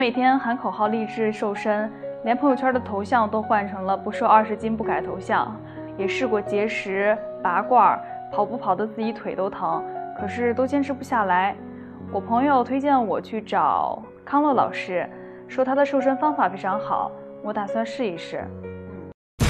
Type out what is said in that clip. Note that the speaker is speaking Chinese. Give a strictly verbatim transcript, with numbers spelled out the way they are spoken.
每天喊口号励志瘦身，连朋友圈的头像都换成了不瘦二十斤不改头像。也试过节食、拔罐，跑步跑得自己腿都疼，可是都坚持不下来。我朋友推荐我去找康乐老师，说他的瘦身方法非常好，我打算试一试。